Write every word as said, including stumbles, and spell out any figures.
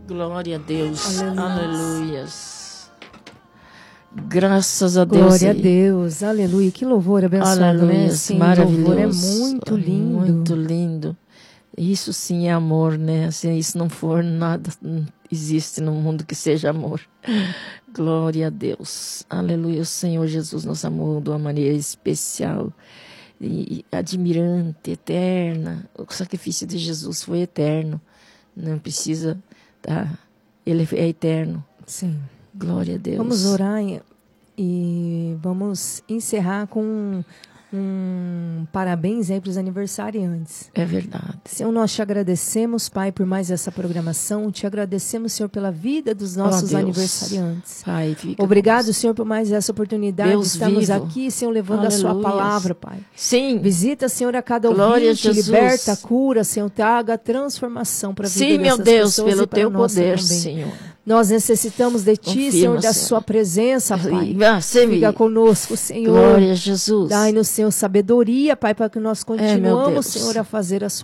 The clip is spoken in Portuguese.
Glória a Deus. Aleluia. Aleluias. Graças a Deus. Glória a Deus. Aleluia. Que louvor abençoado, Aleluia. né? Sim, Maravilhoso. louvor é muito lindo. Muito lindo. Isso sim é amor, né? Se isso não for nada, não existe no mundo que seja amor. Glória a Deus. Aleluia. O Senhor Jesus nos amou de uma maneira especial e admirante, eterna. O sacrifício de Jesus foi eterno. Não precisa, tá? Ele é eterno. Sim. Glória a Deus. Vamos orar e, e vamos encerrar com um, um parabéns aí para os aniversariantes. É verdade. Senhor, nós te agradecemos, Pai, por mais essa programação. Te agradecemos, Senhor, pela vida dos nossos Oh, aniversariantes. Pai, fica Obrigado, Senhor, por mais essa oportunidade Deus de estarmos vivo. aqui, Senhor, levando a sua Aleluias. palavra, Pai. Sim. Visita, Senhor, a cada Glória ouvinte, a Jesus. liberta, cura, Senhor, traga transformação para a vida Sim, meu dessas Deus, pessoas pelo e para a teu nossa poder, também. Senhor. Nós necessitamos de Ti, Confirma, Senhor, da Senhor. Sua presença, Pai. Ah, sim. Fica conosco, Senhor. Glória a Jesus. Dai-nos, Senhor, sabedoria, Pai, para que nós meu continuamos, Deus. Senhor, a fazer a Sua